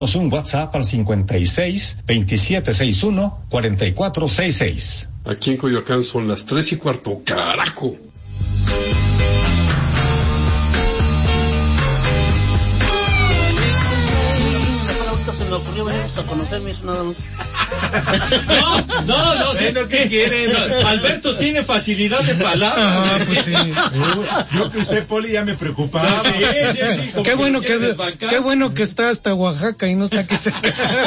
Un WhatsApp al 56-2761-4466. Aquí en Coyoacán son las 3:15, carajo. Se me ocurrió venirnos a conocerme, nada más. No, ¿qué quieren? Alberto tiene facilidad de palabra. Pues sí. Yo que usted, Poli, ya me preocupaba. Sí. Qué bueno que está hasta Oaxaca y no está aquí cerca.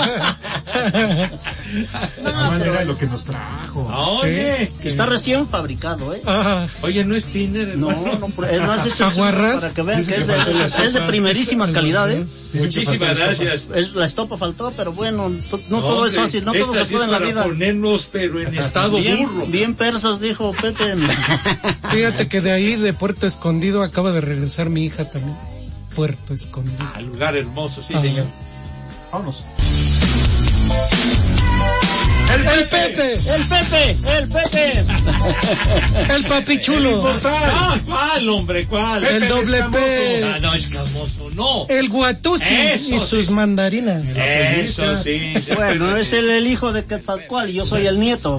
Era lo que nos trajo. Oye, sí. Está recién fabricado, Ajá. Oye, no es Tinder. No, es más hecho para que vean que es de primerísima calidad, Muchísimas gracias. La estopa faltó, pero bueno, no todo es fácil, no todo se puede en la vida. Ponernos, pero en estado burro. Bien persas, dijo Pepe. Fíjate que de ahí, de Puerto Escondido, acaba de regresar mi hija también. Puerto Escondido. Lugar hermoso, sí, señor. Vámonos. El Pepe. El papi chulo. ¿Cuál, hombre? ¿Cuál? El doble P. No, escamoso, no. El Guatusi y sus mandarinas. Eso sí. Bueno, es el hijo de Quetzalcóatl y yo soy el nieto.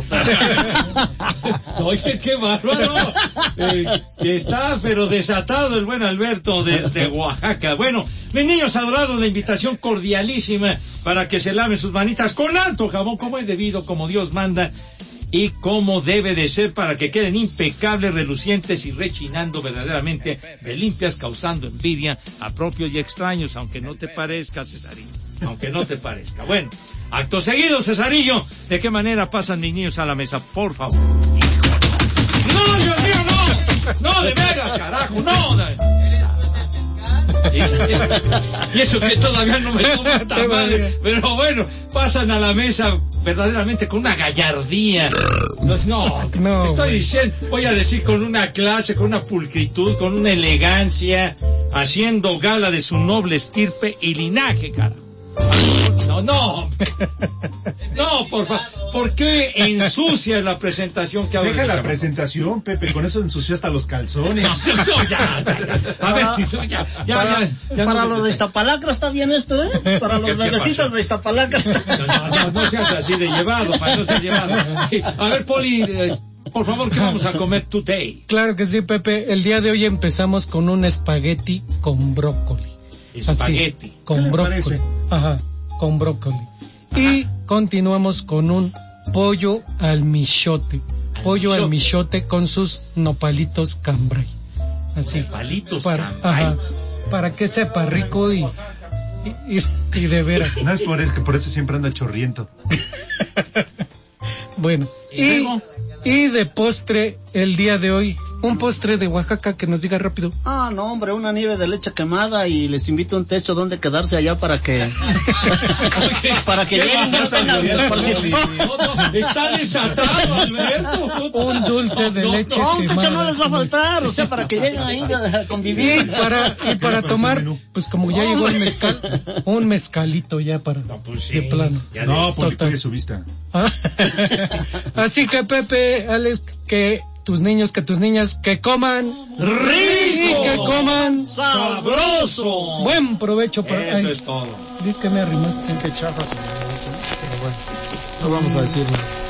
Oye, qué bárbaro. Está, pero desatado el buen Alberto desde Oaxaca. Bueno, mis niños adorados, la invitación cordialísima para que se laven sus manitas con alto jabón, como es debido, como Dios manda y como debe de ser, para que queden impecables, relucientes y rechinando verdaderamente de limpias, causando envidia a propios y extraños, aunque no te parezca, Cesarillo, aunque no te parezca. Bueno, acto seguido, Cesarillo, ¿de qué manera pasan mis niños a la mesa, por favor? ¡No, Dios mío, no! ¡No, de veras, carajo, no! Y eso que todavía no me tomo tan mal, pero bueno, pasan a la mesa verdaderamente con una gallardía. No, estoy diciendo, voy a decir con una clase, con una pulcritud, con una elegancia, haciendo gala de su noble estirpe y linaje, cara. No, por favor, ¿por qué ensucia la presentación que hago? Deja la presentación, Pepe, con eso ensució hasta los calzones. Para los de Iztapalacra está bien esto, Para los bebecitos de Iztapalacra está... No seas así de llevado, para no ser llevado. A ver, Poli, por favor, ¿qué vamos a comer today? Claro que sí, Pepe, el día de hoy empezamos con un espagueti con brócoli. Espagueti. Así, con brócoli. Ajá, con brócoli. Y continuamos con un pollo al michote. Pollo al michote con sus nopalitos cambray. Así. Nopalitos cambray. Para que sepa rico y de veras. No es por eso, que por eso siempre anda chorriento. Bueno, y de postre el día de hoy, un postre de Oaxaca que nos diga rápido. No, hombre, una nieve de leche quemada y les invito a un techo donde quedarse allá para que lleguen. Está desatado, Alberto. Un dulce de leche quemada. Un techo no les va a faltar, o sea, para que lleguen ahí a convivir. Y para tomar, pues como ya llegó el mezcal, un mezcalito ya para de plano. Porque cuide su vista. Así que Pepe, Alex, que tus niños, que tus niñas, que coman rico y que coman sabroso. Buen provecho para eso es todo. Di que me arrimaste. Qué chafas, pero bueno, no vamos a decirlo.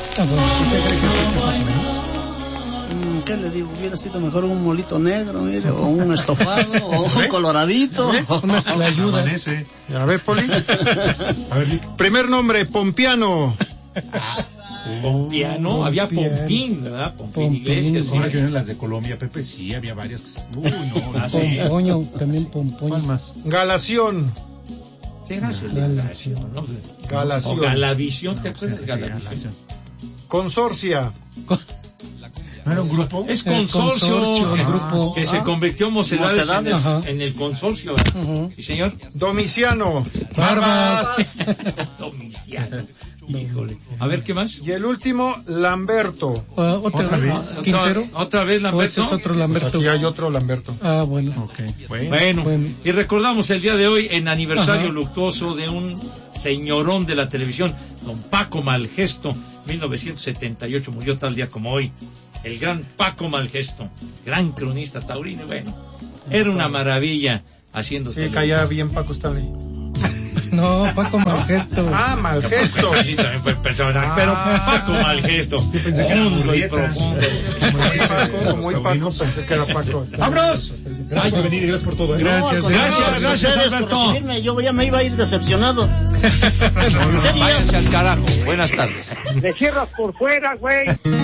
¿Qué le digo? Hubiera sido mejor un molito negro, mire, o un estofado, o un coloradito, unas clayudas. A ver, Poli. A ver, primer nombre, Pompiano. Pompiano, había Pompín, ¿verdad? Pompín Iglesias. Ahora que eran las de Colombia, Pepe, sí, había varias. Pompoño, también Pompoño. ¿Cuál más? Galación. Galación. O Galavisión, ¿te acuerdas? Galavisión. Consorcia. ¿No era un grupo? Es consorcio, el grupo. Que se convirtió Mocedades en el consorcio. Sí, señor. Domiciano. Barbas. Domiciano. Híjole. A ver, ¿qué más? Y el último, Lamberto. ¿Otra vez? ¿Quintero? ¿Otra vez Lamberto? ¿O ese es otro Lamberto? Pues aquí hay otro Lamberto. Bueno. Okay. Bueno. Y recordamos el día de hoy en aniversario luctuoso de un señorón de la televisión, don Paco Malgesto, 1978, murió tal día como hoy. El gran Paco Malgesto, gran cronista taurino, bueno, era una maravilla haciendo televisión. Sí, caía bien Paco Stanley. No, Paco Malgesto. Ah, Malgesto. Sí, también fue personaje, pero Paco Malgesto. Sí, pensé que era Hondo y Murrieta. profundo. Muy Paco, pensé que era Paco. ¡Vámonos! Gracias por venir y gracias por todo. Gracias. No, al contrario, Gracias, ustedes por Alberto. recibirme. Yo ya me iba a ir decepcionado. Váyanse al carajo. Buenas tardes. Me cierras por fuera, güey.